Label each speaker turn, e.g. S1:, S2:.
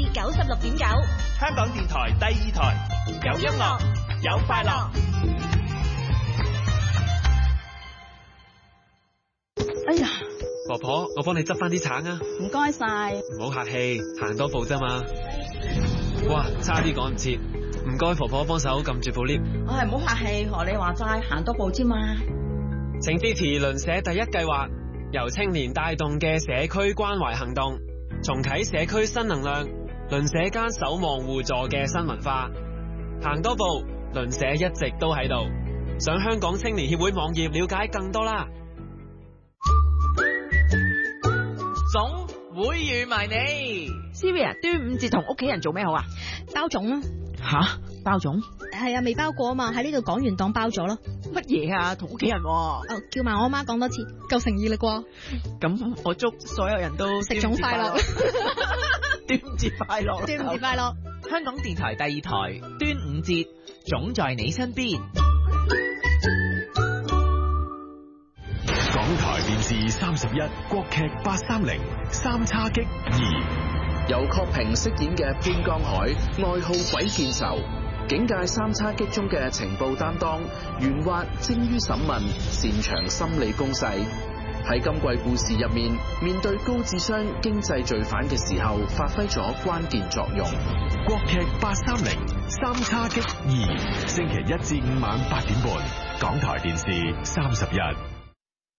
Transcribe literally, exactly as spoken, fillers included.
S1: 九十六點九，
S2: 香港電台第二台，有音樂，有快樂。
S3: 哎呀，
S4: 婆婆，我幫你執翻啲橙啊！
S3: 唔該晒。
S4: 唔好客氣，行多步啫嘛。哇，差啲趕唔切，唔該婆婆幫手撳住部 lift。
S3: 唉，唔好客氣，學你話齋，行多步啫嘛。
S4: 請支持鄰舍第一計劃，由青年帶動嘅社區關懷行動，重啟社區新能量，鄰舍間守望互助嘅新文化。行多步，鄰舍一直都喺度。上香港青年協會網頁了解更多啦。
S5: 總會預埋你。
S6: Sylvia，端午節同屋企人做咩好啊？
S1: 包粽啦。
S6: 吓，包粽？
S1: 係啊，未包過啊嘛，喺呢度講完當包咗咯。
S6: 乜嘢啊？同屋企人？
S1: 哦，叫埋我媽講多次，夠誠意啦啩？
S6: 咁我祝所有人都
S1: 食粽快樂。
S6: 端午節快樂！
S1: 端午節快樂！
S5: 香港電台第二台端午節，總在你身邊。
S7: 港台電視三十一國劇八三零三叉戟二，
S8: 由郝平飾演嘅潘江海，愛好鬼見愁，警界三叉戟中嘅情報擔當，圓滑精於審問，擅長心理攻勢。喺今季故事入面，面對高智商經濟罪犯嘅時候，發揮咗關鍵作用。
S7: 國劇八三零三叉戟二，星期一至五晚八點半，港台電視三十一。